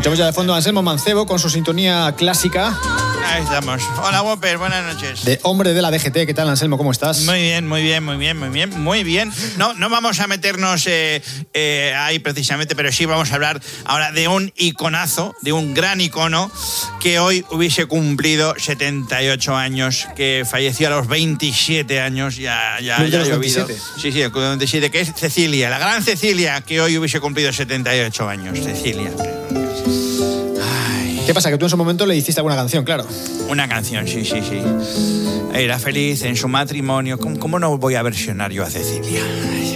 Escuchamos ya de fondo a Anselmo Mancebo con su sintonía clásica. Ahí estamos. Hola, Whopper, buenas noches. De hombre de la DGT. ¿Qué tal, Anselmo? ¿Cómo estás? Muy bien. No vamos a meternos ahí precisamente, pero sí vamos a hablar ahora de un iconazo, de un gran icono que hoy hubiese cumplido 78 años, que falleció a los 27 años, ya ha llovido. 27. Sí, el Club de 27, que es Cecilia, la gran Cecilia, que hoy hubiese cumplido 78 años. Cecilia. ¿Qué pasa? Que tú en su momento le hiciste alguna canción, claro. Una canción, sí. Era feliz en su matrimonio. ¿Cómo no voy a versionar yo a Cecilia?